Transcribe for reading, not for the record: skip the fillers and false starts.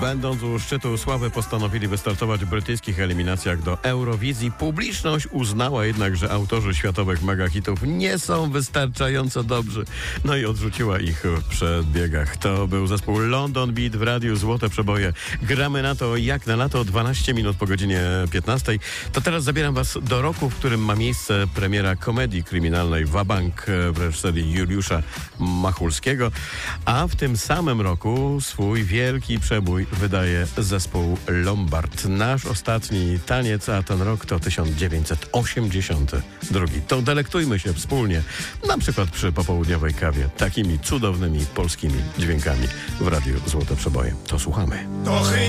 będąc u szczytu sławy, postanowili wystartować w brytyjskich eliminacjach do Eurowizji. Publiczność uznała jednak, że autorzy światowych megahitów nie są wystarczająco dobrzy. No i odrzuciła ich w przedbiegach. To był zespół London Beat w radiu Złote Przeboje. Gramy na to jak na lato, 12 minut po godzinie 15. To teraz zabieram was do roku, w którym ma miejsce premiera komedii kryminalnej Wabank w reżyserii Juliusza Machulskiego, a w tym samym roku swój wielki przebój wydaje zespół Lombard. Nasz ostatni taniec, a ten rok to 1982. To delektujmy się wspólnie, na przykład przy popołudniowej kawie, takimi cudownymi polskimi dźwiękami w radiu Złote Przeboje. To słuchamy.